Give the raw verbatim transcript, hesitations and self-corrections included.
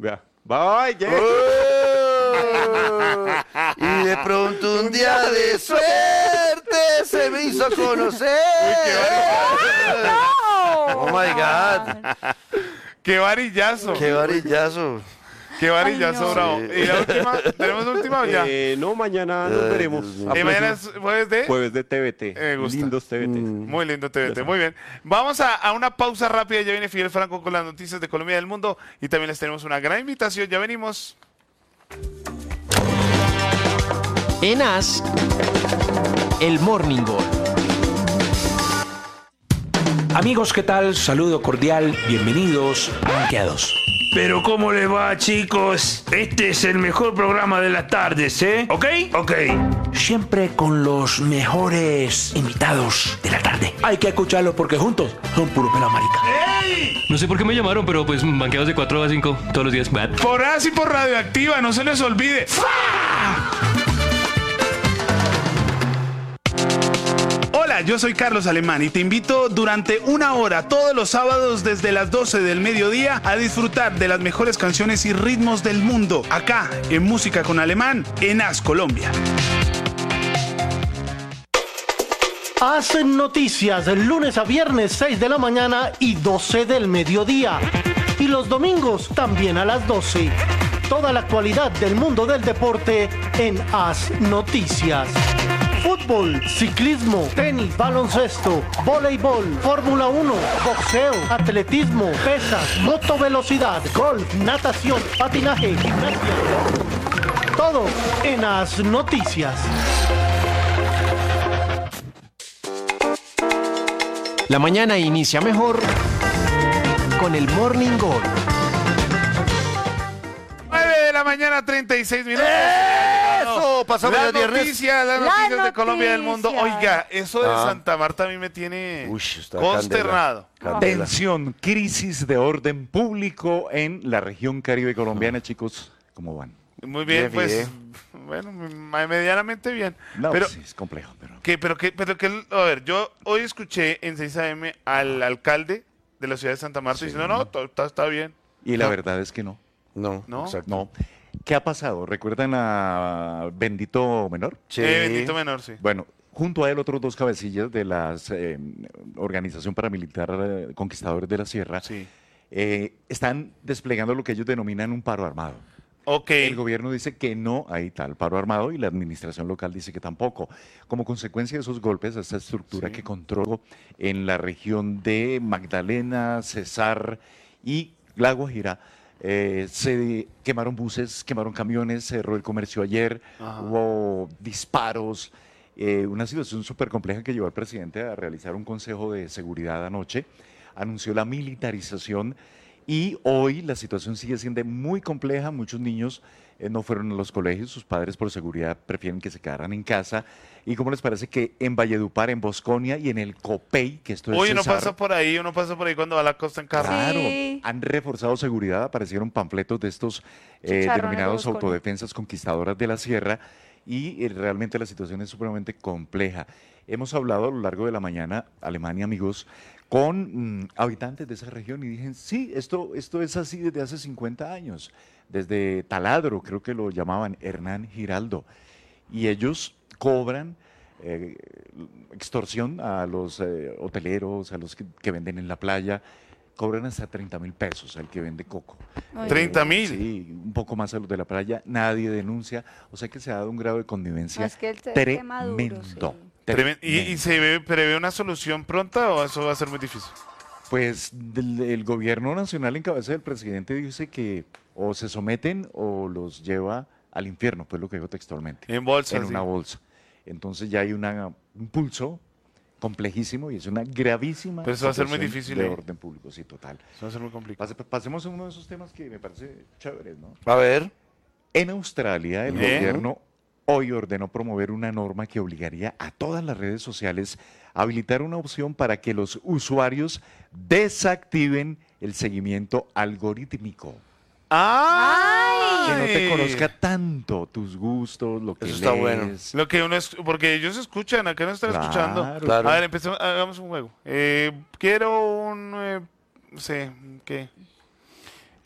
Vea. Bye, yeah. Oh, y de pronto un día de suerte se me hizo conocer. Uy, qué Oh my God. ¡Qué varillazo! Qué varillazo. ¡Qué varillazo, Ay, no. bravo! Sí. ¿Y la última? ¿Tenemos la última o ya? Eh, no, mañana nos Ay, veremos. Dios mío. A ¿Y mañana próxima- es jueves de? Jueves de T V T. Me gusta. Lindos T V T. Mm. Muy lindo T V T, muy bien. Vamos a, a una pausa rápida, ya viene Fidel Franco con las noticias de Colombia y del mundo y también les tenemos una gran invitación, ya venimos. En As, el Morning Gol. Amigos, ¿qué tal? Saludo cordial, bienvenidos a Banqueados. Pero ¿cómo les va, chicos? Este es el mejor programa de las tardes, ¿eh? ¿Ok? Ok. Siempre con los mejores invitados de la tarde. Hay que escucarlos porque juntos son puro pela marica. No sé por qué me llamaron, pero pues banqueados de cuatro a cinco todos los días. Bad. Por así por Radioactiva, no se les olvide. Hola, yo soy Carlos Alemán y te invito durante una hora todos los sábados desde las doce del mediodía a disfrutar de las mejores canciones y ritmos del mundo, acá en Música con Alemán, en As Colombia. Hacen noticias lunes a viernes seis de la mañana y doce del mediodía. Y los domingos también a las doce. Toda la actualidad del mundo del deporte en Haz Noticias. Fútbol, ciclismo, tenis, baloncesto, voleibol, Fórmula uno, boxeo, atletismo, pesas, motovelocidad, golf, natación, patinaje, gimnasia. Todo en Haz Noticias. La mañana inicia mejor con el Morning Gol. nueve de la mañana, treinta y seis minutos. Eso, pasamos Las el viernes. noticias, las Las noticias de Colombia y del mundo. noticias. Oiga, eso de Ah. Santa Marta a mí me tiene Uy, está consternado. candela, candela. Tensión, crisis de orden público en la región caribe colombiana, chicos. ¿Cómo van? Muy bien, Bien, pues, bien. bueno, me- medianamente bien. No, pero, sí, es complejo, pero... que, pero que, pero que, a ver, yo hoy escuché en seis A M al alcalde de la ciudad de Santa Marta Sí. diciendo, no, todo está, está bien. Y la No. verdad es que no. No, No. exacto. No. ¿Qué ha pasado? ¿Recuerdan a Bendito Menor? Sí. Eh, bendito menor, sí. Bueno, junto a él otros dos cabecillas de la eh, Organización Paramilitar eh, Conquistadores de la Sierra Sí. eh, están desplegando lo que ellos denominan un paro armado. Ok. El gobierno dice que no hay tal paro armado y la administración local dice que tampoco. Como consecuencia de esos golpes, esta estructura Sí. que controló en la región de Magdalena, Cesar y La Guajira, eh, se quemaron buses, quemaron camiones, cerró el comercio ayer, Ajá. hubo disparos, eh, una situación súper compleja que llevó al presidente a realizar un consejo de seguridad anoche, anunció la militarización. Y hoy la situación sigue siendo muy compleja, muchos niños eh, no fueron a los colegios, sus padres por seguridad prefieren que se quedaran en casa. ¿Y cómo les parece que en Valledupar, en Bosconia y en el Copey, que esto es Uy, uno Cesar, pasa por ahí, uno pasa por ahí cuando va a la costa en carro. claro, Sí. han reforzado seguridad, aparecieron panfletos de estos eh, Chicharrones denominados de Bosconia. autodefensas conquistadoras de la sierra y eh, realmente la situación es supremamente compleja. Hemos hablado a lo largo de la mañana, Alemania, amigos, con mm, habitantes de esa región y dicen, sí, esto, esto es así desde hace cincuenta años, desde Taladro, creo que lo llamaban Hernán Giraldo, y ellos cobran eh, extorsión a los eh, hoteleros, a los que, que venden en la playa, cobran hasta treinta mil pesos al que vende coco. Ay, ¿treinta mil? Sí, un poco más a los de la playa, nadie denuncia, o sea que se ha dado un grado de convivencia No, es que el te- tema duro, tremendo. sí. Tremen- ¿Y, y tremendo. se ve, prevé una solución pronta o eso va a ser muy difícil? Pues del- el gobierno nacional en cabeza del presidente dice que o se someten o los lleva al infierno, pues lo que dijo textualmente, En bolsa, en sí. una bolsa. Entonces ya hay una, un pulso complejísimo y es una gravísima Pero eso va a ser muy situación difícil, de ¿eh? orden público, sí, total. Eso va a ser muy complicado. Pase- pasemos a uno de esos temas que me parece chéveres, ¿no? A ver. En Australia, el Bien. gobierno hoy ordenó promover una norma que obligaría a todas las redes sociales a habilitar una opción para que los usuarios desactiven el seguimiento algorítmico. ¡Ah! Que no te conozca tanto tus gustos, lo que Eso está lees. bueno. Lo que uno es, porque ellos escuchan, acá no están Claro, escuchando. claro. A ver, empecemos, hagamos un juego. Eh, quiero un, eh, no sé, ¿qué?